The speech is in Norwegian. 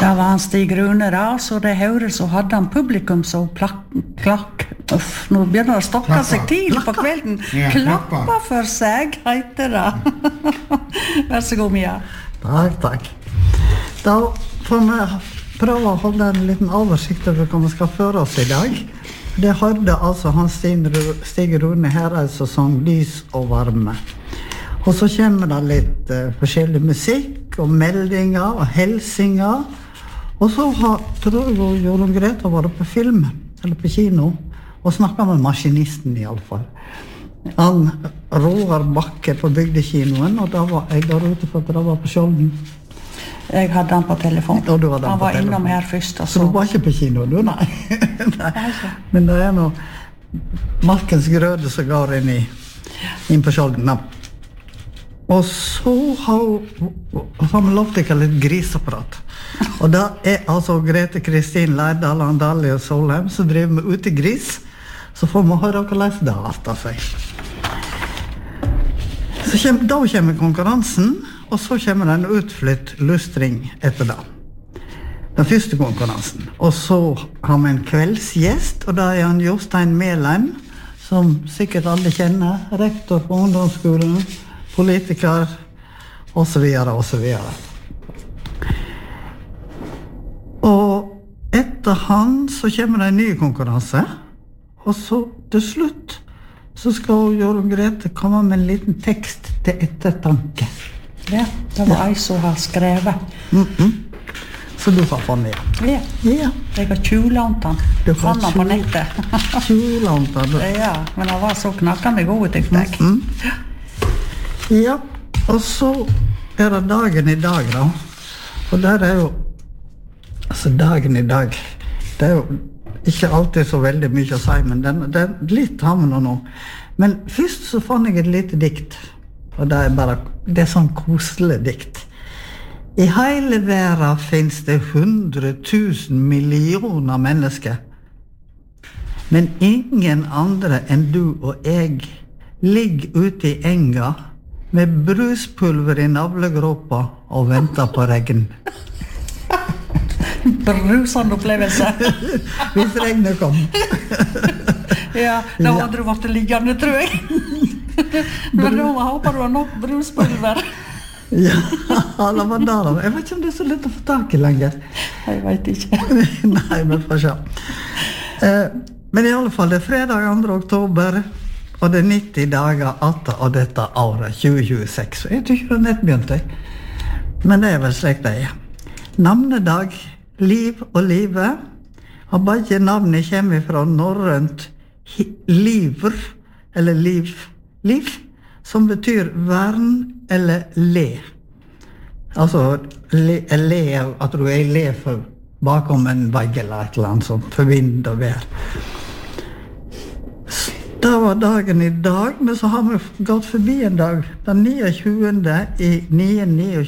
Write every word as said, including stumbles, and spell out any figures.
Det var han Stig Rune da, så det hører så hadde han publikum så plakk, klakk, uff, nå begynner det å stokke Klappa. seg til på kvelden. Ja, klappa. Klappa for seg, heter det. Vær så god, Mia. Takk, takk. Da får vi prøve å holde en liten oversikt over hva vi skal føre oss i dag. Det hørte altså han Stig, Stig Rune Hereid som sang Lys og varme. Og så kommer det litt uh, forskjellig musikk og meldinger og helsinger. Og så har, tror jeg, Jorunn Greta vært på film, eller på kino, og snakket med maskinisten i alle fall. Han Roar Bakke på bygdekinoen, og da var jeg der ute for at det var på Skjolden. Jeg hadde han på telefon. Og du hadde han han på var telefon. innom her først. Og Så så. du var ikke på kino, du? Nei. Nei. Men det er noe Markens grøde som går inn, i, inn på Skjolden. Og så har, har vi lovt ikke litt griseprat. Og da er altså Grete Kristin Leidal, Andali og Solheim som driver med utegris. Så får vi høre hvordan det har vært av seg. Så kjem, da kommer konkurransen, og så kommer det en utflytt lustring etter det. Den første konkurransen. Og så har vi en kveldsgjest, og da er han Jostein Melheim, som sikkert alle kjenner, rektor på ungdomsskolen, politiker, og så videre, og så videre. Og etter han så kommer det en ny konkurranse, og så til slutt så skal Jorunn Grete komme med en liten tekst til ettertanke. Ja, det var jeg som har skrevet. Mm-mm. Så du har funnet igjen. Ja, Ja, jeg har tjuvlånt han. Du har Fann han på tjuv- nettet. tjuvlant av det. Ja, men han var så knakkende god, tyckte jeg. Mm. Ja, og så er det dagen i dag da. Og der er jo, altså dagen i dag, det er jo ikke alltid så veldig mye å si, men den, den litt har vi nå nå. Men først så fant jeg et lite dikt, og det er bare, det er sånn koselig dikt. I hele verden finnes det hundre tusen millioner mennesker, men ingen andre enn du og jeg ligger ute i enga med bruspulver i navlegråpa og venter på regn. Brusende opplevelse. Hvis regnet kom. Ja, da hadde du vært liggende, tror jeg. Men da håper du har nok bruspulver. Ja, det var der. Jeg vet ikke om det er så lett å få tak i lenger. Jeg vet ikke. Nei, men får se. Eh, men i alle fall, det er fredag andre oktober, og det er nitti dager atter av dette året, tjue tjueseks. Jeg tror ikke det er nett begynt, jeg. Men det er vel slik det er. Navnedag, liv og live, og begge navnet kommer fra norrønt liver, eller liv, liv, som betyr vern eller le. Altså, le, le at du er le for bakom en vegg eller et eller annet sånt, for vind og vær. Det var dagen i dag, men så har vi gått forbi en dag, den tjuende i ni